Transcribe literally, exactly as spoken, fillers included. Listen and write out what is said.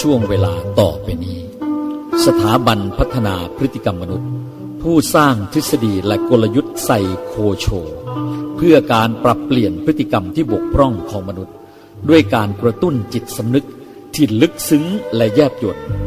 ช่วงเวลาต่อไปนี้สถาบันพัฒนาพฤติกรรมมนุษย์ผู้สร้างทฤษฎีและกลยุทธ์ไซโคโชเพื่อการปรับเปลี่ยนพฤติกรรมที่บกพร่องของมนุษย์ด้วยการกระตุ้นจิตสำนึกที่ลึกซึ้งและแยบยล